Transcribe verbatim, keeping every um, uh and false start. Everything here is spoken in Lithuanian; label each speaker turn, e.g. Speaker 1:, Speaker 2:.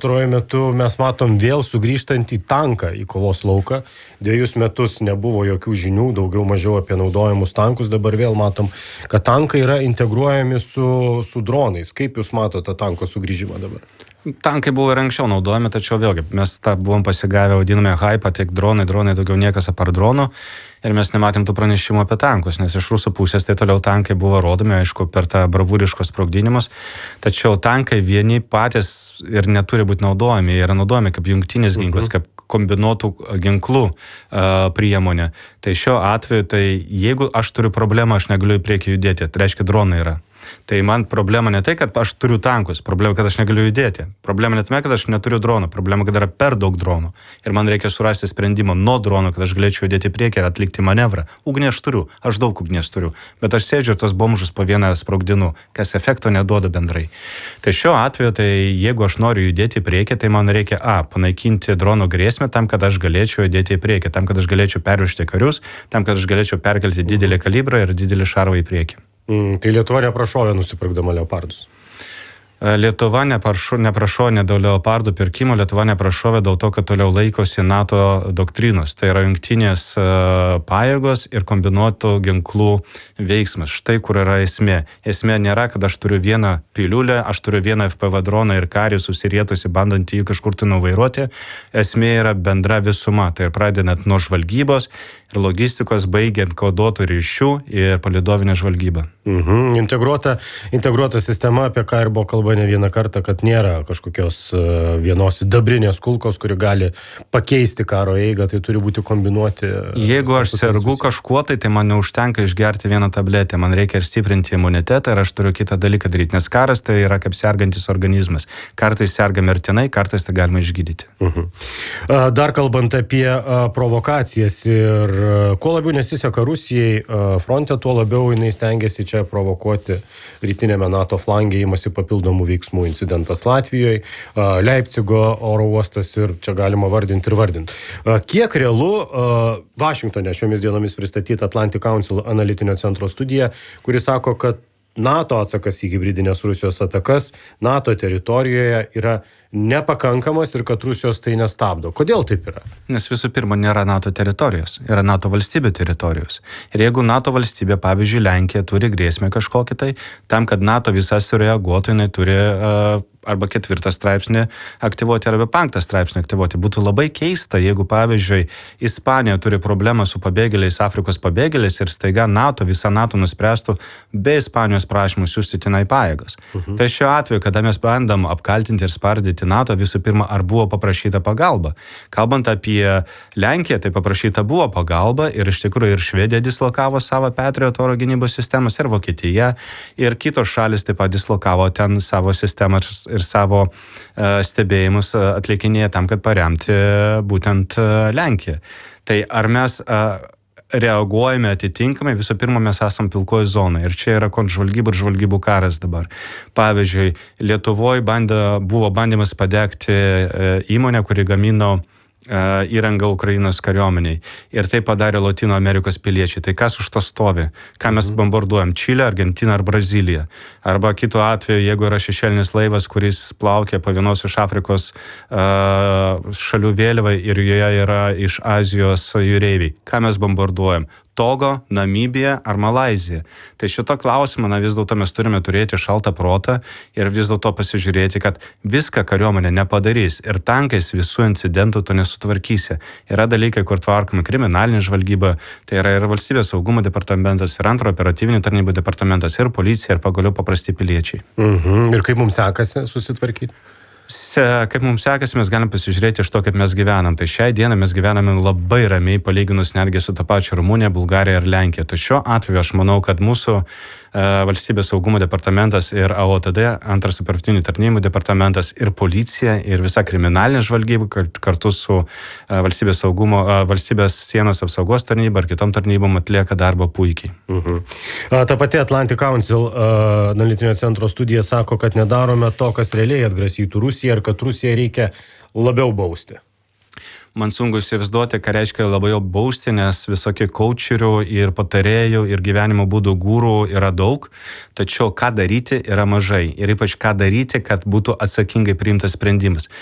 Speaker 1: pastaruoju metu mes matom vėl sugrįžtant į tanką, į kovos lauką. Dviejus metus nebuvo jokių žinių, daugiau mažiau apie naudojamus tankus. Dabar vėl matom, kad tankai yra integruojami su, su dronais. Kaip jūs matote tanko sugrįžimą dabar?
Speaker 2: Tankai buvo ir anksčiau naudojami, tačiau vėlgi mes tą buvom pasigavę, vadiname hypą, tiek dronai, dronai daugiau niekas apart dronų. Ir mes nematėm tų pranešimų apie tankus, nes iš rusų pusės tai toliau tankai buvo rodomi, aišku, per tą bravūriškos sprogdinimus. Tačiau tankai vieni patys ir neturi būti naudojami, jie yra naudojami kaip jungtinis ginklas, kaip kombinuotų ginklų uh, priemonė. Tai šiuo atveju, tai jeigu aš turiu problemą, aš negaliu į priekį judėti, tai reiškia dronai yra. Tai man problema ne tai, kad aš turiu tankus, problema, kad aš negaliu judėti. Problema ne tame, kad aš neturiu dronų, problema, kad yra per daug dronų. Ir man reikia surasti sprendimą nuo dronų, kad aš galėčiau judėti į priekį ir atlikti manevrą. Ugnį aš turiu, aš daug ugnies turiu, bet aš sėdžiu tos bomžus po vieną sprogdinu, kas efekto neduoda bendrai. Tai šiuo atveju, tai jeigu aš noriu judėti į priekį, tai man reikia A, panaikinti dronų grėsmę tam, kad aš galėčiau judėti į priekį, tam, kad aš galėčiau pervežti karius, tam, kad aš galėčiau perkelti didelį kalibrą ir didelį šarvą į priekį.
Speaker 1: Mm, tai Lietuva neprašovė nusipirkdama leopardus?
Speaker 2: Lietuva neprašo, neprašovė dėl leopardų pirkimo, Lietuva neprašovė dėl to, kad toliau laikosi NATO doktrinos. Tai yra jungtinės pajėgos ir kombinuotų ginklų veiksmas. Štai kur yra esmė. Esmė nėra, kad aš turiu vieną piliulę, aš turiu vieną F P V droną ir karį susirietusi, bandant jį kažkur tai nuvairuoti. Esmė yra bendra visuma. Tai ir pradedant nuo žvalgybos ir logistikos, baigiant koduotų ryšių ir palydovinę žvalgybą.
Speaker 1: Mhm. Integruota, integruota sistema, apie ką ir buvo kalba ne vieną kartą, kad nėra kažkokios vienos sidabrinės kulkos, kuri gali pakeisti karo eigą, tai turi būti kombinuoti.
Speaker 2: Jeigu aš sergu kažkuo, tai, tai man neužtenka išgerti vieną tabletę, man reikia ir stiprinti imunitetą ir aš turiu kitą dalyką daryti, nes karas tai yra kaip sergantis organizmas. Kartais serga mirtinai, kartais tai galima išgydyti.
Speaker 1: Mhm. Dar kalbant apie provokacijas ir kuo labiau nesiseka Rusijai fronte, tuo labiau jinai stengiasi čia provokuoti rytinėme NATO flange, imasi papildomų veiksmų, incidentas Latvijoje, Leipcigo oro uostas ir čia galima vardinti ir vardinti. Kiek realu Vašingtone šiomis dienomis pristatyta Atlantic Council analitinio centro studija, kuri sako, kad NATO atsakas į hibridinės Rusijos atakas NATO teritorijoje yra nepakankamas ir kad Rusijos tai nestabdo. Kodėl taip yra?
Speaker 2: Nes visų pirma nėra NATO teritorijos, yra NATO valstybių teritorijos. Ir jeigu NATO valstybė, pavyzdžiui, Lenkija turi grėsmę kažkokį tai, tam, kad NATO visas sureaguotų, jinai turi uh, arba ketvirtą straipsnį aktyvuoti, arba penktą straipsnį aktyvuoti. Būtų labai keista, jeigu, pavyzdžiui, Ispanija turi problemą su pabėgėliais, Afrikos pabėgėliais ir staiga NATO, visa NATO nuspręstų be Ispanijos prašymų siųsti tenai pajėgas. Mhm. Tai šiuo atveju, kada mes bandam apkaltinti ir spardyti NATO, visų pirma, ar buvo paprašyta pagalba. Kalbant apie Lenkiją, tai paprašyta buvo pagalba ir iš tikrųjų ir Švedija dislokavo savo Patriot oro gynybos sistemas, ir Vokietija, ir kitos šalis taip pat dislokavo ten savo sistemas ir savo uh, stebėjimus uh, atlikinėje tam, kad paremti uh, būtent uh, Lenkiją. Tai ar mes uh, reaguojame atitinkamai, visų pirma, mes esam pilkoji zona ir čia yra kontržvalgyba ir žvalgybų karas dabar. Pavyzdžiui, Lietuvoje bandė, buvo bandymas padegti uh, įmonę, kuri gamino įrangą Ukrainos kariuomeniai. Ir tai padarė Latino Amerikos piliečiai. Tai kas už to stovi? Ką mes bombarduojam? Čilę, Argentiną ar Braziliją? Arba kitu atveju, jeigu yra šešėlinis laivas, kuris plaukia po vienos iš Afrikos uh, šalių vėliavai ir joje yra iš Azijos jūreiviai. Ką mes bombarduojam? Togo, Namibija ar Malaizija. Tai šito klausimą, na, vis dėlto mes turime turėti šaltą protą ir vis dėlto pasižiūrėti, kad viską kariuomenė nepadarys ir tankais visų incidentų to nesutvarkysi. Yra dalykai, kur tvarkoma kriminalinė žvalgyba, tai yra ir valstybės saugumo departamentas, ir antro operatyvinių tarnybų departamentas, ir policija, ir pagaliau paprasti piliečiai.
Speaker 1: Mhm. Ir kaip mums sekasi susitvarkyti?
Speaker 2: Kaip mums sekasi, mes galim pasižiūrėti iš to, kaip mes gyvenam. Tai šiai dieną mes gyvename labai ramiai, palyginus netgi su ta pačia Rumunija, Bulgarija ir Lenkija. Tai šiuo atveju aš manau, kad mūsų e, valstybės saugumo departamentas ir A O T D, antras operatyvinių tarnybų departamentas, ir policija, ir visa kriminalinė žvalgyba kartu su e, valstybės saugumo, e, valstybės sienos apsaugos tarnyba ar kitom tarnybom atlieka darbą puikiai.
Speaker 1: Mhm. Ta pati Atlantic Council e, analitinio centro studija sako, kad nedarome to, kas realiai atgrasytų Rusiją ir kad Rusiją reikia labiau bausti.
Speaker 2: Man sunku įsivaizduoti, ką reiškia labiau bausti, nes visokių coacherių ir patarėjų ir gyvenimo būdų gūrų yra daug, tačiau ką daryti yra mažai. Ir ypač ką daryti, kad būtų atsakingai priimtas sprendimas.